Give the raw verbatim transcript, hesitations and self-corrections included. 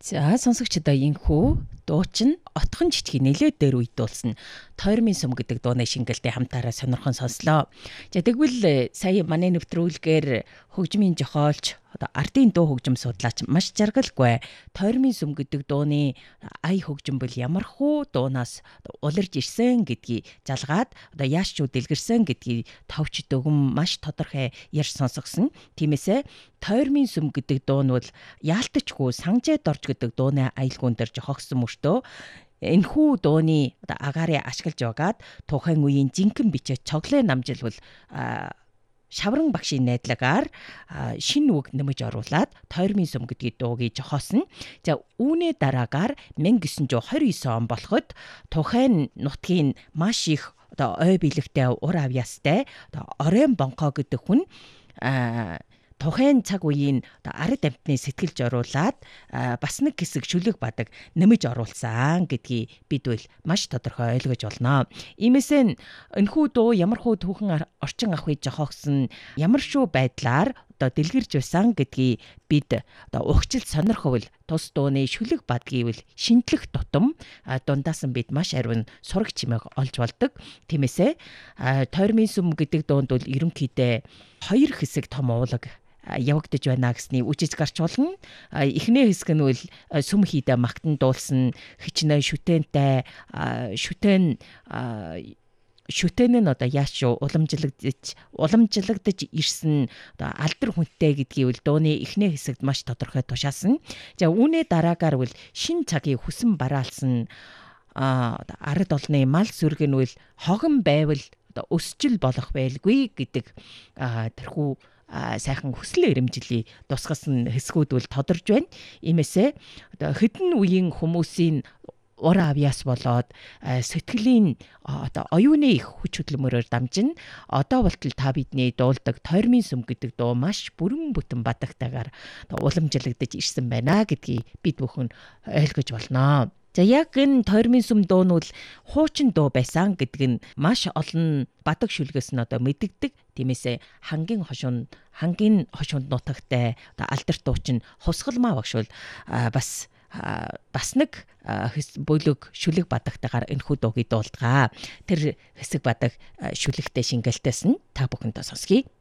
За сонсогчдоо энхүү дуучин отхон жижиг нэлээд дээр үйдүүлсэн тойрмын сум гэдэг дууны шингэлтэй хамтаараа сонирхон сонслоо. За тэгвэл сая манай нэвтрүүлгээр хөгжмийн жохоолч одоо ардын дуу хөгжим судлаач маш жаргалгүй тойрмын сум гэдэг дууны ая хөгжим бол ямархуу дуунаас улирж ирсэн гэдгийг жалгаад одоо яаш ч дэлгэрсэн гэдгийг товч дөгөн маш тодорхой ярьж сонсгосон. Тиймээсээ тойрмын сум гэдэг дуу нь бол яалтчгүй санжээ дорж гэдэг дууны аялгуун дээр жохогсон мөртөө энэхүү дууны одоо агаарыг ашиглаж байгаад тухайн үеийн жинхэнэ бичээ цоглоо намжил бол шавран багшийн найдлагаар шинэ үг нэмж оруулаад тойрмын сум гэдгийг дуугийг жохоосон. За үүний дараагаар мянга гисэн жүз хоёр и девять он болоход тухайн нутгийн маш их одоо ой билэгтэй ур авьяастай одоо оройн бонхоо гэдэг хүн тухайн цаг үеийн ард амьтны сэтгэлж оруулаад бас нэг хэсэг шүлэг бадаг нэмж оруулсан гэдгийг бид бол маш тодорхой ойлгож болно. Иймээсээ энэхүү дуу ямар хуу түүхэн орчин ахуйд жохоогсон ямар шүү байдлаар одоо дэлгэрж байсан гэдгийг бид одоо ухчил сонирховол тус дууны шүлэг бадгийг бол шинжлэх тутам дундаас нь бид маш ариун сураг чимээг олж болдог. Тиймээсээ тойрмын сум гэдэг дуунд бол ерөнхийдөө хоёр хэсэг том уулаг явагдаж байна гэсний үжиж гарч болно. Эхний хэсэг нь бол сүм хийдэ магтан дуулсан хичнээн шүтэнтэй шүтэн шүтэн нь одоо яаш уламжлагдаж уламжлагдаж ирсэн одоо алдар хүнтэй гэдгийг бол дууны эхний хэсэгт маш тодорхой тушаасан. За үүний дараагаар бол шин цагийг хүсэн бараалсан ард олны мал сүрэг нь бол хогон байвал одоо өсчил болох байлгүй гэдэг тэрхүү сайхан хүсэл эрэмжлий тусгасан хэсгүүд бол тодорж байна. Иймээсээ одоо хэдэн үеийн хүмүүсийн ур авьяас болоод сэтгэлийн одоо оюуны их хүч хөдөлмөрөөр дамжин одоо болтол та бидний дуулдаг тойрмын сум гэдэг дуу маш бүрэн бүтэн бадагтайгаар уламжлагдаж ирсэн байна гэдгийг бид бүхэн ойлгож болно. За яг энэ тойрмын сум дуу нь бол хуучин дуу байсан гэдэг нь маш олон бадаг шүлгээс нь одоо мэдэгдэг. Тиймээсээ хангийн хошуун хангийн хошуунд нутагтай одоо алдарт дуучин хувсгалмаа багш бол бас бас нэг бүлэг шүлэг бадагтайгаар энэхүү дуугийг дуулдгаа. Тэр хэсэг бадаг шүлэгтэй шингэлтээс нь та бүхэндээ сонсгий.